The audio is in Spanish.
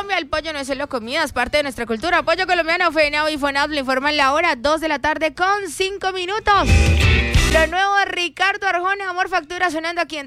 Colombia, el pollo no es solo comida, es parte de nuestra cultura. Pollo colombiano, FENAO y FONAP le informan la hora, 2:05 p.m. Lo nuevo de Ricardo Arjona, Amor Factura, sonando aquí en